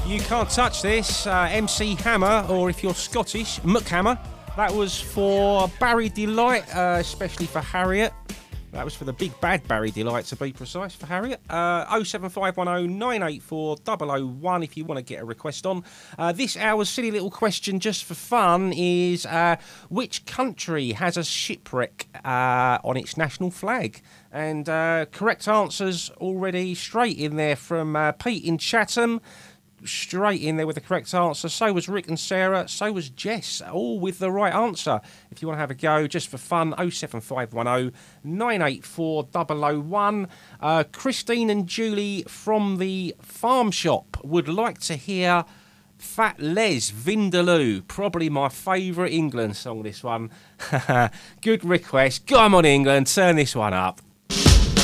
You Can't Touch This, MC Hammer, or if you're Scottish, McHammer. That was for Barry Delight, especially for Harriet. That was for the big bad Barry Delight, to be precise, for Harriet. 07510 984 001 if you want to get a request on. This hour's silly little question, just for fun, is which country has a shipwreck on its national flag? And correct answers already straight in there from Pete in Chatham. Straight in there with the correct answer. So was Rick and Sarah. So was Jess. All with the right answer. If you want to have a go, just for fun, 07510 984 001. Christine and Julie from the farm shop would like to hear Fat Les Vindaloo. Probably my favourite England song, this one. Good request. Come on, England. Turn this one up.